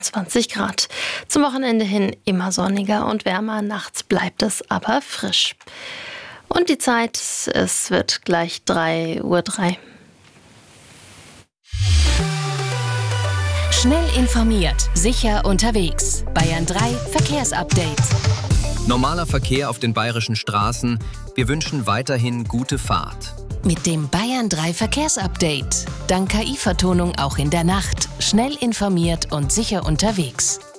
20 Grad. Zum Wochenende hin immer sonniger und wärmer, nachts bleibt es aber frisch. Und die Zeit, es wird gleich 3:03 Uhr. Schnell informiert, sicher unterwegs. Bayern 3 Verkehrsupdate. Normaler Verkehr auf den bayerischen Straßen. Wir wünschen weiterhin gute Fahrt. Mit dem Bayern 3 Verkehrsupdate. Dank KI-Vertonung auch in der Nacht. Schnell informiert und sicher unterwegs.